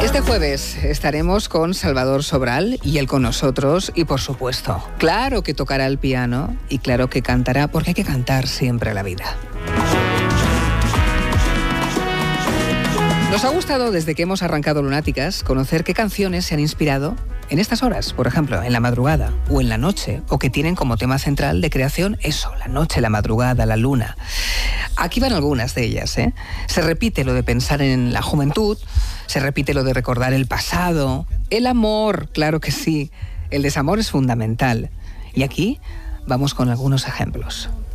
Este jueves estaremos con Salvador Sobral y él con nosotros y, por supuesto, claro que tocará el piano y claro que cantará, porque hay que cantar siempre a la vida. Nos ha gustado, desde que hemos arrancado Lunáticas, conocer qué canciones se han inspirado en estas horas, por ejemplo, en la madrugada o en la noche, o que tienen como tema central de creación eso, la noche, la madrugada, la luna. Aquí van algunas de ellas, ¿eh? Se repite lo de pensar en la juventud, se repite lo de recordar el pasado, el amor, claro que sí, el desamor es fundamental. Y aquí vamos con algunos ejemplos.